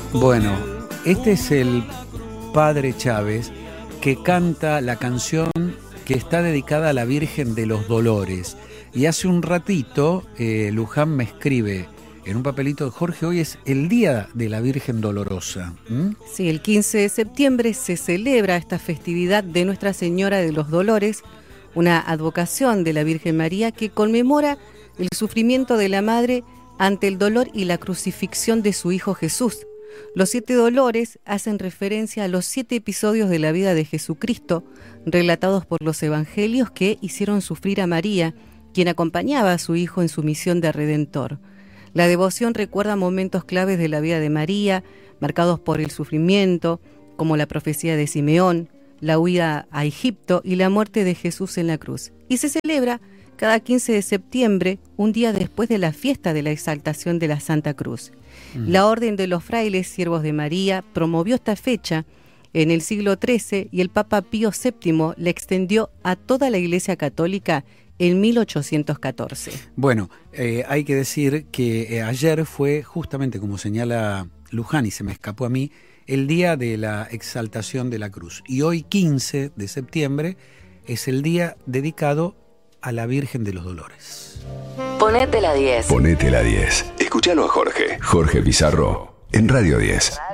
Bueno, este es el Padre Chávez que canta la canción que está dedicada a la Virgen de los Dolores. Y hace un ratito Luján me escribe en un papelito: Jorge, hoy es el Día de la Virgen Dolorosa. Sí, el 15 de septiembre se celebra esta festividad de Nuestra Señora de los Dolores, una advocación de la Virgen María que conmemora el sufrimiento de la Madre ante el dolor y la crucifixión de su Hijo Jesús. Los 7 dolores hacen referencia a los 7 episodios de la vida de Jesucristo, relatados por los evangelios, que hicieron sufrir a María, quien acompañaba a su Hijo en su misión de Redentor. La devoción recuerda momentos claves de la vida de María, marcados por el sufrimiento, como la profecía de Simeón, la huida a Egipto y la muerte de Jesús en la cruz. Y se celebra cada 15 de septiembre, un día después de la fiesta de la exaltación de la Santa Cruz. La Orden de los Frailes Siervos de María promovió esta fecha en el siglo XIII y el Papa Pío VII la extendió a toda la Iglesia Católica en 1814. Bueno, hay que decir que ayer fue justamente, como señala Luján, y se me escapó a mí, el día de la exaltación de la cruz. Y hoy, 15 de septiembre, es el día dedicado a la Virgen de los Dolores. Ponete la 10. Ponete la 10. Escúchalo a Jorge Pizarro en Radio 10.